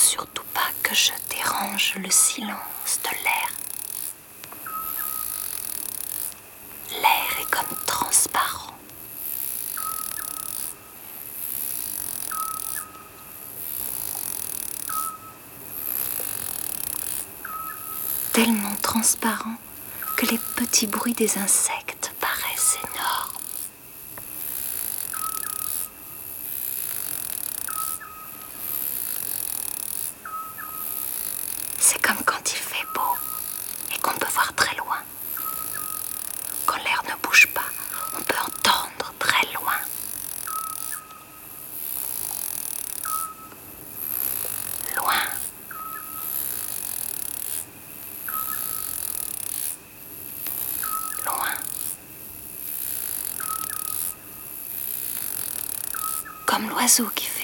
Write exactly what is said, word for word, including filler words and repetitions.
surtout pas que je dérange le silence de l'air. L'air est comme transparent. Tellement transparent que les petits bruits des insectes paraissent énormes. C'est comme quand il fait beau et qu'on peut voir très loin. Quand l'air ne bouge pas, on peut entendre très loin. Loin. Loin. Comme l'oiseau qui